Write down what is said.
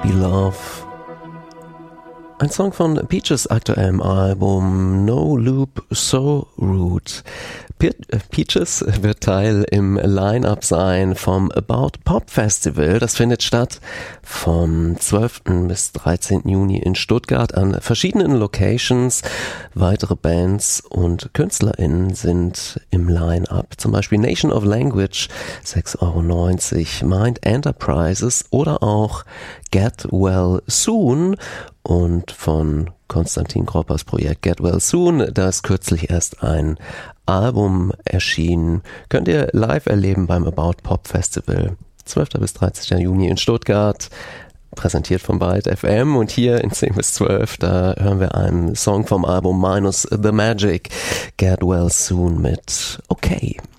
Baby Love. Ein Song von Peaches aktuellem Album No Loop So Rude. Peaches wird Teil im Line-Up sein vom About Pop Festival. Das findet statt vom 12. bis 13. Juni in Stuttgart an verschiedenen Locations. Weitere Bands und KünstlerInnen sind im Line-Up. Zum Beispiel Nation of Language, 6,90 €, Mind Enterprises oder auch Get Well Soon. Und von Konstantin Kroppers Projekt Get Well Soon, da ist kürzlich erst ein Album erschienen. Könnt ihr live erleben beim About Pop Festival. 12. bis 13. Juni in Stuttgart. Präsentiert von Byte FM. Und hier in 10 bis 12, da hören wir einen Song vom Album Minus the Magic. Get Well Soon mit Okay.